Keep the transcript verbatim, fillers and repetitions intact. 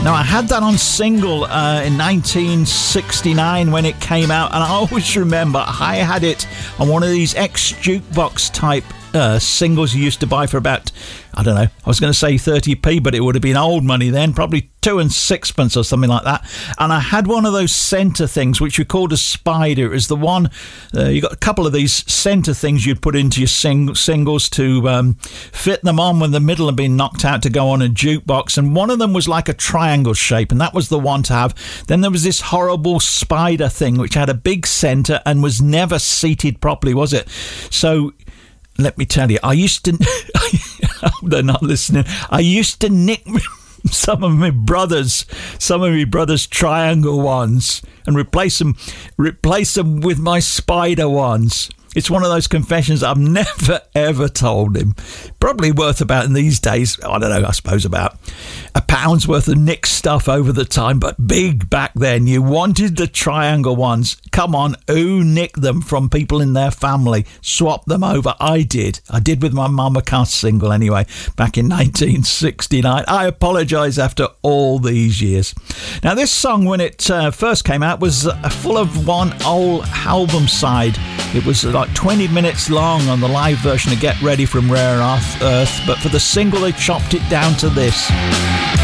Now, I had that on single uh, in nineteen sixty-nine when it came out, and I always remember I had it on one of these ex-jukebox type uh, singles you used to buy for about, I don't know, I was going to say thirty p, but it would have been old money then, probably two and sixpence or something like that. And I had one of those centre things, which we called a spider. It was the one, uh, you got a couple of these centre things you'd put into your sing- singles to um, fit them on when the middle had been knocked out to go on a jukebox. And one of them was like a triangle shape, and that was the one to have. Then there was this horrible spider thing, which had a big centre and was never seated properly, was it? So let me tell you, I used to... they're not listening. I used to nick some of my brothers, some of my brothers' triangle ones and replace them, replace them with my spider ones. It's one of those confessions I've never, ever told him. Probably worth about, in these days, I don't know, I suppose about a pound's worth of nicked stuff over the time, but big back then. You wanted the triangle ones. Come on, who nicked them from people in their family? Swap them over. I did. I did with my Mama Cass single anyway, back in nineteen sixty-nine. I apologise after all these years. Now, this song, when it uh, first came out, was uh, full of one old album side. It was like twenty minutes long on the live version of Get Ready from Rare Earth, but for the single they chopped it down to this.